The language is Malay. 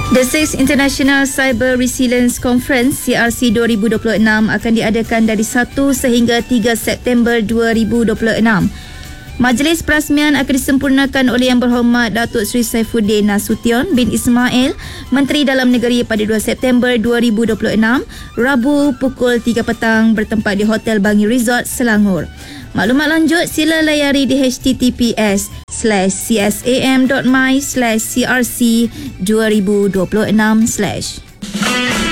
The 6th International Cyber Resilience Conference CRC 2026 akan diadakan dari 1 sehingga 3 September 2026. Majlis perasmian akan disempurnakan oleh Yang Berhormat Datuk Seri Saifuddin Nasution bin Ismail, Menteri Dalam Negeri pada 2 September 2026, Rabu pukul 3 petang bertempat di Hotel Bangi Resort, Selangor. Maklumat lanjut sila layari di https://csam.my/crc2026/